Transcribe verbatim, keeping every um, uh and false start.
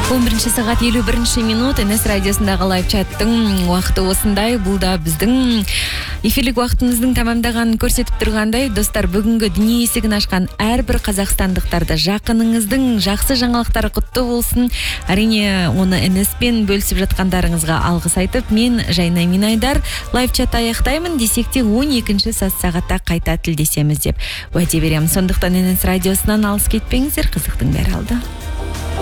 он биринчи сағат элүү биринчи минут Энес радиосындағы лайв чаттың уақыты осындай. Бұл да біздің эфирлік уақытымыздың тамамдаған көрсетіп тұрғандай. Достар, бүгінгі дүние есігін ашқан әрбір қазақстандықтарды жақыныңыздың жақсы жаңалықтары құтты болсын. Әрине, оны Энеспен бөлісіп жатқандарыңызға алғыс айтып, мен Жайна Минайдар лайв чат аяқтаймын. Десек те он екінші сағатта қайта тілдесеміз деп уәде беремін. Сондықтан Энес радиосынан алыс кетпеңіздер, қызықтың бәрі алды.